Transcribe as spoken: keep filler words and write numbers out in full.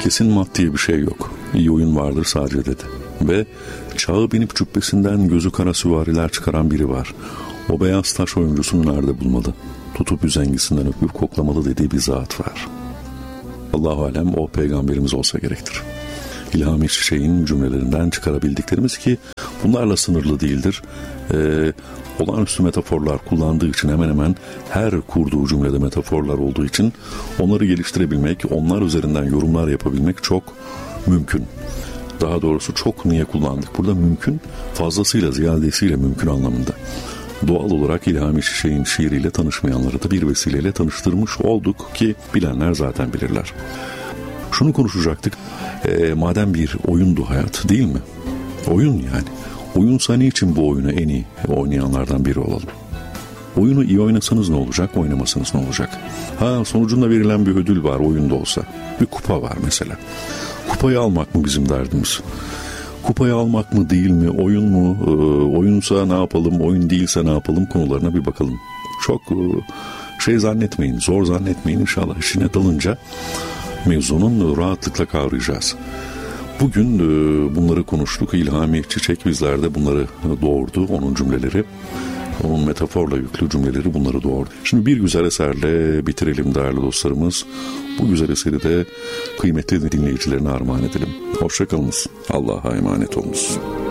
kesin mat diye bir şey yok. İyi oyun vardır sadece dedi. Ve çağı binip cübbesinden gözü kara süvariler çıkaran biri var. O beyaz taş oyuncusunu nerede bulmalı? Tutup üzengisinden öpüp koklamalı dediği bir zat var. Allahu alem o peygamberimiz olsa gerektir. İlham-ı Çiçek'in cümlelerinden çıkarabildiklerimiz ki bunlarla sınırlı değildir. Ee, olağanüstü metaforlar kullandığı için hemen hemen her kurduğu cümlede metaforlar olduğu için onları geliştirebilmek, onlar üzerinden yorumlar yapabilmek çok mümkün. Daha doğrusu çok niye kullandık? Burada mümkün, fazlasıyla, ziyadesiyle mümkün anlamında. Doğal olarak İlham-ı Çiçek'in şiiriyle tanışmayanları da bir vesileyle tanıştırmış olduk ki bilenler zaten bilirler. Şunu konuşacaktık. E, madem bir oyundu hayat, değil mi? Oyun yani. Oyunsa niçin bu oyunu en iyi oynayanlardan biri olalım? Oyunu iyi oynasanız ne olacak, oynamasanız ne olacak? Ha, sonucunda verilen bir ödül var oyunda olsa. Bir kupa var mesela. Kupayı almak mı bizim derdimiz? Kupayı almak mı değil mi, oyun mu, e, oyunsa ne yapalım, oyun değilse ne yapalım konularına bir bakalım. Çok e, şey zannetmeyin, zor zannetmeyin, inşallah işine dalınca mevzunun rahatlıkla kavrayacağız. Bugün e, bunları konuştuk. İlham-ı Çiçek bizlerde bunları doğurdu, onun cümleleri. Onun metaforla yüklü cümleleri bunları doğurdu. Şimdi bir güzel eserle bitirelim değerli dostlarımız. Bu güzel eseri de kıymetli dinleyicilerine armağan edelim. Hoşça kalınız. Allah'a emanet olunuz.